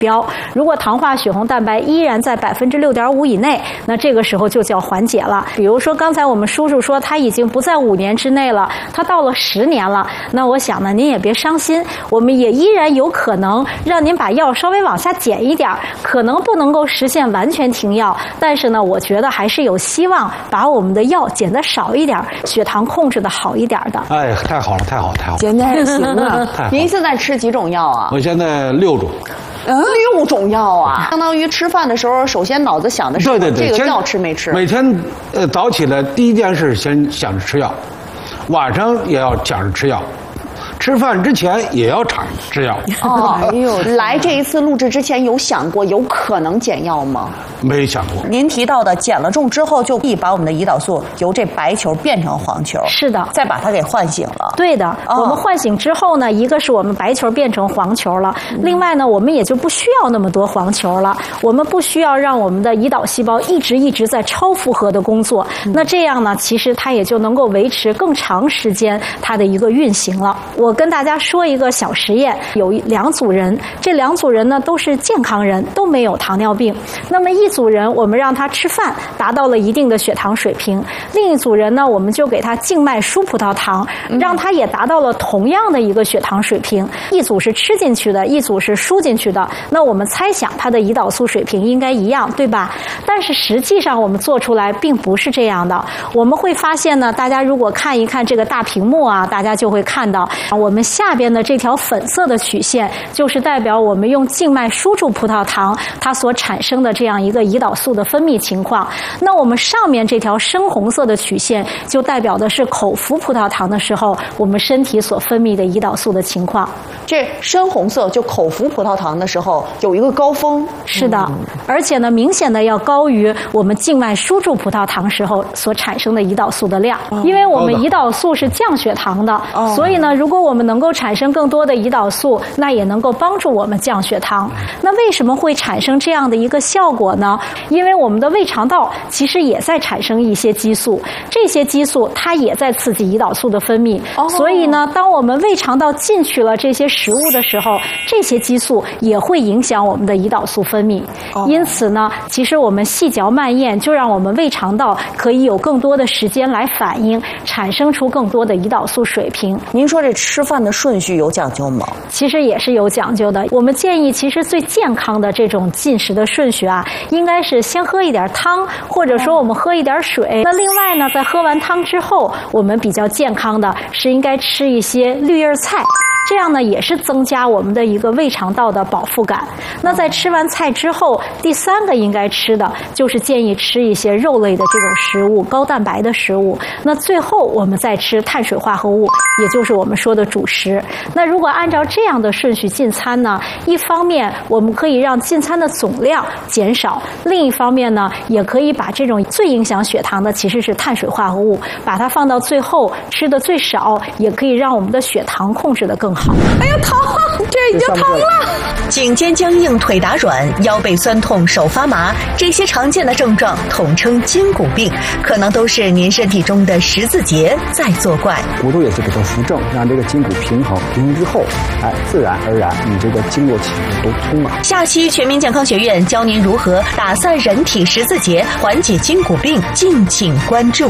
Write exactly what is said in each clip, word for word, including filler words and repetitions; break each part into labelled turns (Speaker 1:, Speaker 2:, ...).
Speaker 1: 标，如果糖化血红蛋白依然在百分之六点五以内，那这个时候就叫缓解了。比如说刚才我们叔叔说他已经不在五年之内了，他到了十年了，那我想呢，您也别伤心，我们也依然有可能让您把药稍微往下减一点，可能不能够实现完全停药，但是呢，我觉得还是有希望把我们的药减得少一点，血糖控制的好一点的。
Speaker 2: 哎，太好了，太好了，太好了，
Speaker 3: 现在也行啊。您现在吃几种药啊？
Speaker 2: 我现在六种。
Speaker 3: 嗯，六种药啊，相当于吃饭的时候，首先脑子想的是
Speaker 2: 对对对，
Speaker 3: 这个药吃没吃。
Speaker 2: 每天呃早起来第一件事先想着吃药，晚上也要想着吃药。吃饭之前也要尝吃药。
Speaker 3: 哦，哎呦，来这一次录制之前有想过有可能减药吗？
Speaker 2: 没想过。
Speaker 4: 您提到的减了重之后，就可以把我们的胰岛素由这白球变成黄球。
Speaker 1: 是的，
Speaker 4: 再把它给唤醒了。
Speaker 1: 对的，
Speaker 4: 哦、
Speaker 1: 我们唤醒之后呢，一个是我们白球变成黄球了，嗯、另外呢，我们也就不需要那么多黄球了，我们不需要让我们的胰岛细胞一直一直在超负荷的工作。嗯、那这样呢，其实它也就能够维持更长时间它的一个运行了。我跟大家说一个小实验，有两组人，这两组人呢都是健康人，都没有糖尿病。那么一组人我们让他吃饭，达到了一定的血糖水平；另一组人呢，我们就给他静脉输葡萄糖，让他也达到了同样的一个血糖水平。一组是吃进去的，一组是输进去的。那我们猜想他的胰岛素水平应该一样，对吧？但是实际上我们做出来并不是这样的。我们会发现呢，大家如果看一看这个大屏幕啊，大家就会看到我们下边的这条粉色的曲线，就是代表我们用静脉输注葡萄糖它所产生的这样一个胰岛素的分泌情况。那我们上面这条深红色的曲线，就代表的是口服葡萄糖的时候我们身体所分泌的胰岛素的情况。
Speaker 3: 这深红色就口服葡萄糖的时候有一个高峰。
Speaker 1: 是的，嗯、而且呢，明显的要高于我们静脉输注葡萄糖时候所产生的胰岛素的量。哦、因为我们胰岛素是降血糖的，哦、所以呢，如果我们能够产生更多的胰岛素，那也能够帮助我们降血糖。那为什么会产生这样的一个效果呢？因为我们的胃肠道其实也在产生一些激素，这些激素它也在刺激胰岛素的分泌。哦、所以呢，当我们胃肠道进去了这些食物的时候，这些激素也会影响我们的胰岛素分泌。哦、因此呢，其实我们细嚼慢咽，就让我们胃肠道可以有更多的时间来反应，产生出更多的胰岛素水平。
Speaker 4: 您说这吃饭的顺序有讲究吗？
Speaker 1: 其实也是有讲究的。我们建议，其实最健康的这种进食的顺序啊，应该是先喝一点汤，或者说我们喝一点水。那另外呢，在喝完汤之后，我们比较健康的是应该吃一些绿叶菜。这样呢，也是增加我们的一个胃肠道的饱腹感。那在吃完菜之后，第三个应该吃的就是建议吃一些肉类的这种食物，高蛋白的食物。那最后我们再吃碳水化合物，也就是我们说的主食。那如果按照这样的顺序进餐呢，一方面我们可以让进餐的总量减少，另一方面呢，也可以把这种最影响血糖的其实是碳水化合物，把它放到最后，吃的最少，也可以让我们的血糖控制得更好。
Speaker 4: 哎呀，疼！这已经疼了。颈肩僵硬、腿打软、腰背酸痛、手发麻，这些常见的症状统称筋骨病，可能都是您身体中的十字结在作怪。
Speaker 5: 骨头也是给它扶正，让这个筋骨平衡，平衡之后，哎，自然而然你这个经络起伏都通了。
Speaker 4: 下期全民健康学院教您如何打散人体十字结，缓解筋骨病，敬请关注。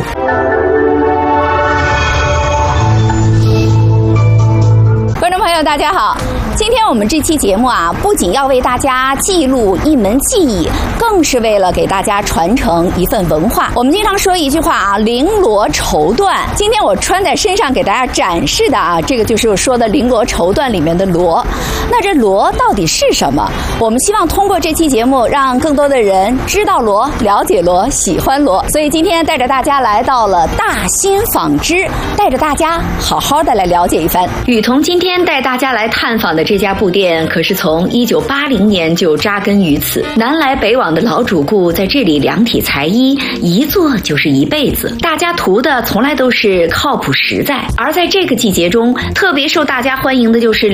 Speaker 6: 观众朋友大家好，今天我们这期节目啊，不仅要为大家记录一门技艺，更是为了给大家传承一份文化。我们经常说一句话啊，绫罗绸缎。今天我穿在身上给大家展示的啊，这个就是我说的绫罗绸缎里面的罗。那这罗到底是什么？我们希望通过这期节目，让更多的人知道罗、了解罗、喜欢罗。所以今天带着大家来到了大新纺织，带着大家好好的来了解一番。
Speaker 7: 雨桐今天带大家来探访的这家布店，可是从一九八零年就扎根于此，南来北往的老主顾在这里量体裁衣，一做就是一辈子。大家图的从来都是靠谱实在，而在这个季节中，特别受大家欢迎的就是